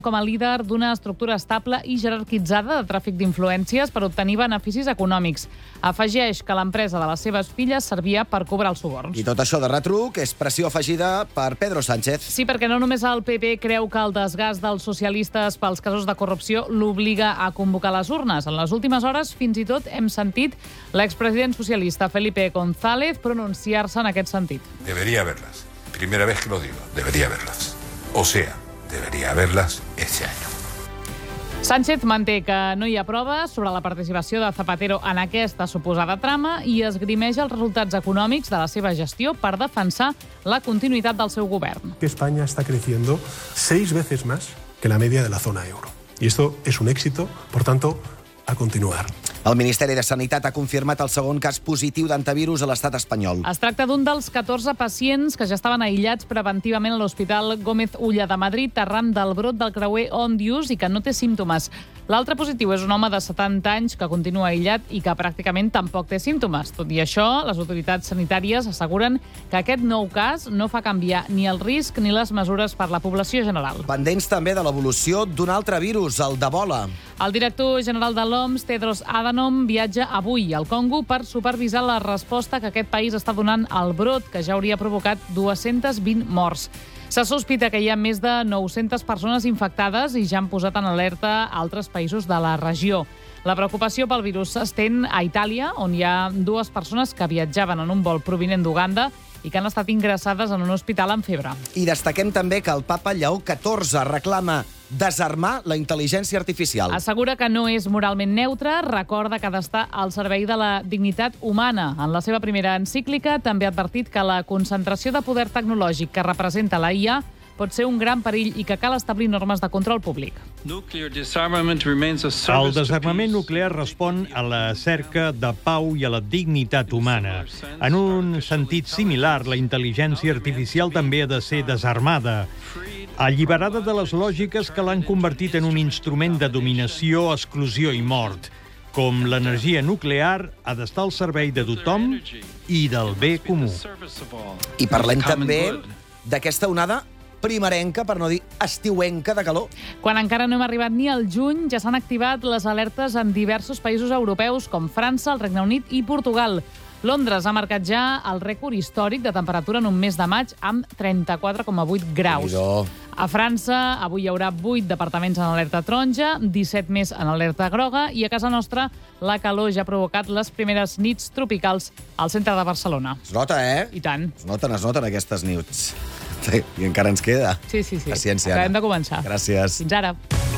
com a líder d'una estructura estable i jerarquitzada de tràfic d'influències per obtenir beneficis econòmics. Afegeix que l'empresa de les seves filles servia per cobrar els suborns. I tot això de retruc és pressió afegida per Pedro Sánchez. Sí, perquè no només el PP creu que el desgast dels socialistes pels casos de corrupció l'obliga a convocar les urnes. En les últimes hores, fins i tot, hem sentit l'expresident socialista Felipe González pronunciar-se en aquest sentit. Debería haberlas. Primera vez que lo digo. Debería haberlas. O sea, debería haberlas este año. Sánchez manté que no hi ha proves sobre la participació de Zapatero en aquesta suposada trama i esgrimeix els resultats econòmics de la seva gestió per defensar la continuïtat del seu govern. España está creciendo 6 veces más que la media de la zona euro. Y esto es un éxito, por tanto, a continuar. El Ministeri de Sanitat ha confirmat el segon cas positiu d'antivirus a l'estat espanyol. Es tracta d'un dels 14 pacients que ja estaven aïllats preventivament a l'Hospital Gómez Ulla de Madrid arran del brot del creuer Òndius i que no té símptomes. L'altre positiu és un home de 70 anys que continua aïllat i que pràcticament tampoc té símptomes. Tot i això, les autoritats sanitàries asseguren que aquest nou cas no fa canviar ni el risc ni les mesures per la població general. Pendents també de l'evolució d'un altre virus, el d'Ebola. El director general de l'OMS, Tedros Adhanom, viatja avui al Congo per supervisar la resposta que aquest país està donant al brot, que ja hauria provocat 220 morts. Se sospita que hi ha més de 900 persones infectades i ja han posat en alerta altres països de la regió. La preocupació pel virus s'estén a Itàlia, on hi ha 2 persones que viatjaven en un vol provinent d'Uganda i que han estat ingressades en un hospital amb febre. I destaquem també que el papa Lleó XIV reclama desarmar la intel·ligència artificial. Assegura que no és moralment neutre, recorda que ha d'estar al servei de la dignitat humana. En la seva primera encíclica també ha advertit que la concentració de poder tecnològic que representa la IA pot ser un gran perill i que cal establir normes de control públic. El desarmament nuclear respon a la cerca de pau i a la dignitat humana. En un sentit similar, la intel·ligència artificial també ha de ser desarmada, alliberada de les lògiques que l'han convertit en un instrument de dominació, exclusió i mort. Com l'energia nuclear ha d'estar al servei de tothom i del bé comú. I parlem també d'aquesta onada primerenca, per no dir estiuenca, de calor. Quan encara no hem arribat ni al juny, ja s'han activat les alertes en diversos països europeus com França, el Regne Unit i Portugal. Londres ha marcat ja el rècord històric de temperatura en un mes de maig amb 34,8 graus. A França avui hi haurà 8 departaments en alerta taronja, 17 més en alerta groga i a casa nostra la calor ja ha provocat les primeres nits tropicals al centre de Barcelona. Es nota, eh? I tant. Es noten aquestes nits. Sí, i encara ens queda. Sí. Paciència, Acabem Anna. de començar. Gràcies. Fins ara.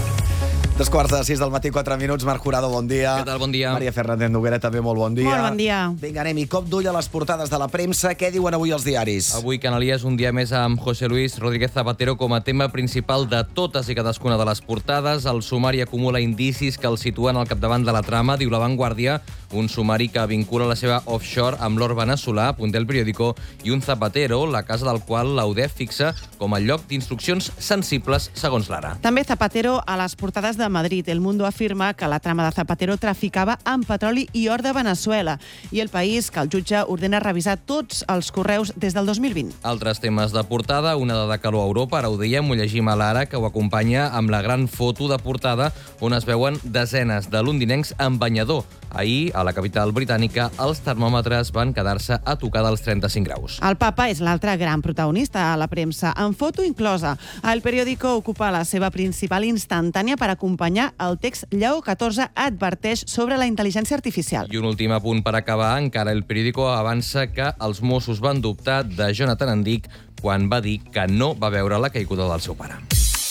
3:45 del matí, 4 minuts. Marc Jurado, bon dia. Què tal, bon dia. Maria Fernández Noguera, també molt bon dia. Molt bon dia. Vinga, anem-hi. Cop d'ull a les portades de la premsa. Què diuen avui els diaris? Avui Canalies un dia més amb José Luis Rodríguez Zapatero com a tema principal de totes i cadascuna de les portades. El sumari acumula indicis que el situen al capdavant de la trama, diu La Vanguardia, un sumari que vincula la seva offshore amb l'or veneçolà, apunta El Periódico, i un Zapatero, la casa del qual la UDEF fixa com a lloc d'instruccions sensibles, segons l'Ara. També Zapatero a les portades de Madrid. El Mundo afirma que la trama de Zapatero traficava amb petroli i or de Veneçuela. I El País, que el jutge ordena revisar tots els correus des del 2020. Altres temes de portada, onada de calor a Europa, ara ho dèiem, ho llegim a l'Ara, que ho acompanya amb la gran foto de portada on es veuen desenes de londinencs en banyador. Ahir, a la capital britànica, els termòmetres van quedar-se a tocar dels 35 graus. El papa és l'altre gran protagonista a la premsa, amb foto inclosa. El Periódico ocupa la seva principal instantània per acompanyar el text Lleó XIV adverteix sobre la intel·ligència artificial. I un últim apunt per acabar, encara El Periódico avança que els Mossos van dubtar de Jonathan Andic quan va dir que no va veure la caiguda del seu pare.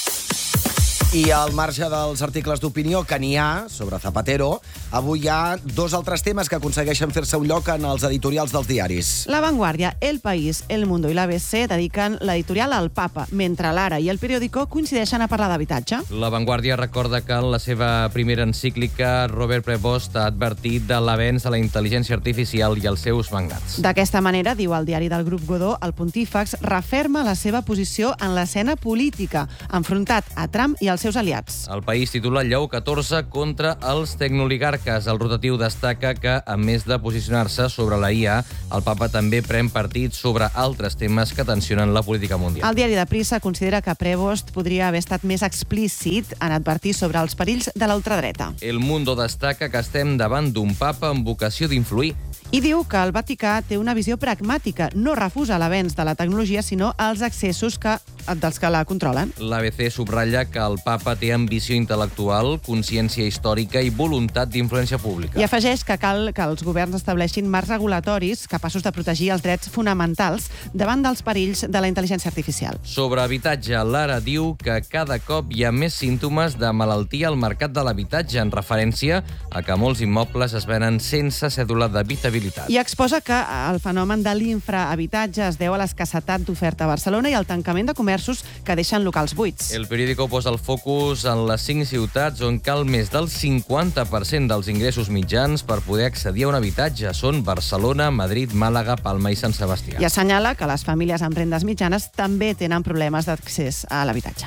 I al marge dels articles d'opinió que n'hi ha sobre Zapatero, avui hi ha 2 altres temes que aconsegueixen fer-se un lloc en els editorials dels diaris. La Vanguardia, El País, El Mundo i l'ABC dediquen l'editorial al papa, mentre l'Ara i El Periódico coincideixen a parlar d'habitatge. La Vanguardia recorda que en la seva primera encíclica Robert Prevost ha advertit de l'avenç de la intel·ligència artificial i els seus mangats. D'aquesta manera, diu el diari del grup Godó, el pontífex referma la seva posició en l'escena política, enfrontat a Trump i els seus aliats. El País titula Lleó XIV contra els tecnooligarques. Caracas, el rotatiu destaca que, a més de posicionar-se sobre la IA, el papa també pren partit sobre altres temes que tensionen la política mundial. El diari de Prisa considera que Prevost podria haver estat més explícit en advertir sobre els perills de la ultradreta. El Mundo destaca que estem davant d'un papa amb vocació d'influir. I diu que el Vaticà té una visió pragmàtica, no refusa l'avenç de la tecnologia, sinó els excessos dels que la controlen. L'ABC subratlla que el papa té ambició intel·lectual, consciència històrica i voluntat d'influència pública. I afegeix que cal que els governs estableixin marcs regulatoris capaços de protegir els drets fonamentals davant dels perills de la intel·ligència artificial. Sobre habitatge, l'Ara diu que cada cop hi ha més símptomes de malaltia al mercat de l'habitatge, en referència a que molts immobles es venen sense cèdula d'habitabilitat. I exposa que el fenomen de l'infrahabitatge es deu a l'escassetat d'oferta a Barcelona i al tancament de comerços que deixen locals buits. El periòdico posa el focus en les 5 ciutats on cal més del 50% dels ingressos mitjans per poder accedir a un habitatge. Són Barcelona, Madrid, Màlaga, Palma i Sant Sebastià. I assenyala que les famílies amb rendes mitjanes també tenen problemes d'accés a l'habitatge.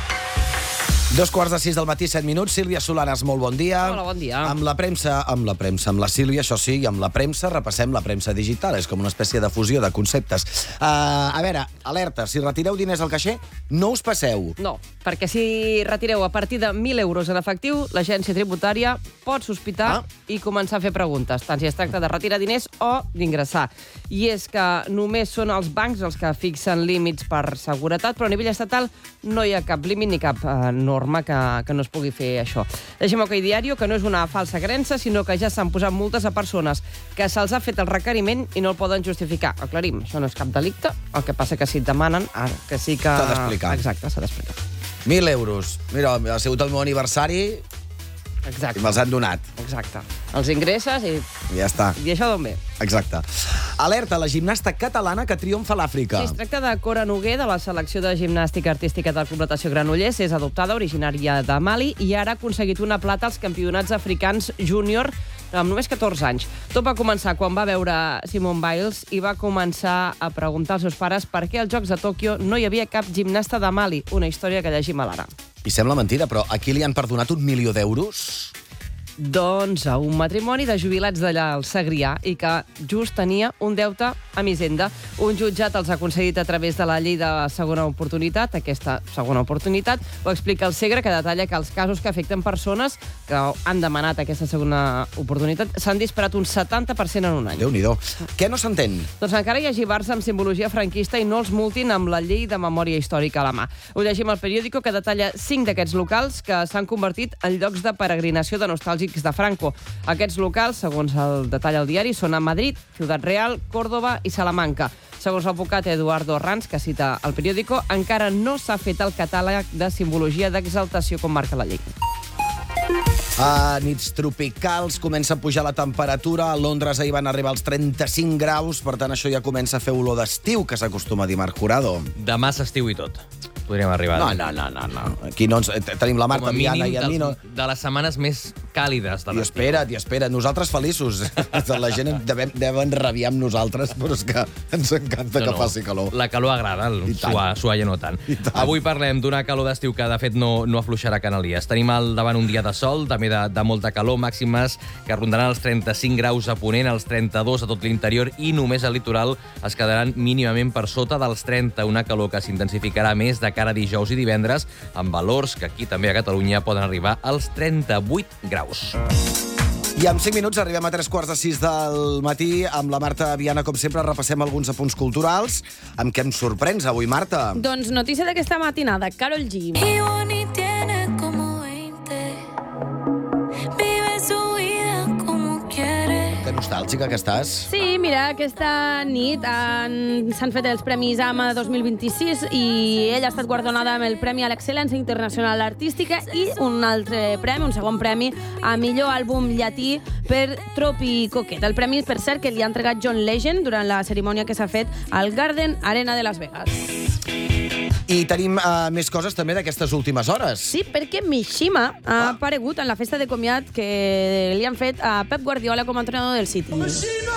2:45 del matí, 7 minuts. Sílvia Solanas, molt bon dia. Hola, bon dia. Amb la premsa, amb la Sílvia, això sí, i amb la premsa repassem la premsa digital. És com una espècie de fusió de conceptes. A veure, alerta, si retireu diners al caixer, no us passeu. No, perquè si retireu a partir de 1.000 euros en efectiu, l'agència tributària pot sospitar i començar a fer preguntes, tant si es tracta de retirar diners o d'ingressar. I és que només són els bancs els que fixen límits per seguretat, però a nivell estatal no hi ha cap límit ni cap norma que no es pugui fer això. Deixem OK Diario, que no és una falsa creença, sinó que ja s'han posat multes a persones que se'ls ha fet el requeriment i no el poden justificar. Aclarim, això no és cap delicte, el que passa que si et demanen, que sí que... S'ha d'explicar. Exacte, s'ha d'explicar. 1.000 euros. Mira, ha sigut el meu aniversari Exacte. i me'ls han donat. Exacte. Els ingresses i Ja està. I això d'on ve? Exacte. Alerta, la gimnasta catalana que triomfa a l'Àfrica. Sí, es tracta de Cora Noguer, de la selecció de gimnàstica artística del Club Natació Granollers. És adoptada, originària de Mali, i ara ha aconseguit una plata als campionats africans júnior amb només 14 anys. Tot va començar quan va veure Simone Biles i va començar a preguntar als seus pares per què als Jocs de Tòquio no hi havia cap gimnasta de Mali. Una història que llegim a l'Ara. I sembla mentida, però aquí li han perdonat 1 milió d'euros? Doncs a un matrimoni de jubilats d'allà al Segrià i que just tenia un deute amb Hisenda. Un jutjat els ha concedit a través de la llei de segona oportunitat. Aquesta segona oportunitat ho explica el Segre, que detalla que els casos que afecten persones que han demanat aquesta segona oportunitat s'han disparat un 70% en un any. Déu-n'hi-do. Què no s'entén? Doncs encara hi hagi bars amb simbologia franquista i no els multin amb la llei de memòria històrica a la mà. Ho llegim al periòdico, que detalla 5 d'aquests locals que s'han convertit en llocs de peregrinació de nostàlgics de Franco. Aquests locals, segons el detall al diari, són a Madrid, Ciutat Real, Córdoba i Salamanca. Segons l'advocat Eduardo Ranz, que cita el periòdico, encara no s'ha fet el catàleg de simbologia d'exaltació com marca la llei. A nits tropicals comença a pujar la temperatura. A Londres ahir van arribar als 35 graus, per tant això ja comença a fer olor d'estiu, que s'acostuma a dir Marc Jurado. Demà s'estiu i tot. Podríem arribar. No. Aquí no tenim la Marta, Viana i a mi. No. De les setmanes més càlides de l'estiu. I espera't. Nosaltres feliços. La gent deuen rabiar amb nosaltres, però és que ens encanta que faci calor. La calor agrada, el suar ja no tant. Avui parlem d'una calor d'estiu que, de fet, no afluixarà Canalies. Tenim al davant un dia de sol, també de molta calor, màximes que rondaran els 35 graus a Ponent, els 32 a tot l'interior, i només al litoral es quedaran mínimament per sota dels 30, una calor que s'intensificarà més de cara a dijous i divendres, amb valors que aquí també a Catalunya poden arribar als 38 graus. I en 5 minuts arribem a 3:45 del matí. Amb la Marta Viana, com sempre, repassem alguns apunts culturals. Amb què ens sorprens avui, Marta? Doncs notícia d'aquesta matinada, Karol G. Que nostàlgica que estàs. Sí, mira, aquesta nit s'han fet els Premis AMA 2026 i ella ha estat guardonada amb el Premi a l'Excel·lència Internacional Artística i un altre premi, un segon premi, a millor àlbum llatí per Tropi Coquet. El premi, per cert, que li ha entregat John Legend durant la cerimònia que s'ha fet al Garden Arena de Las Vegas. I tenim més coses també d'aquestes últimes hores. Sí, perquè Mishima ha aparegut en la festa de comiat que li han fet a Pep Guardiola com a entrenador del City.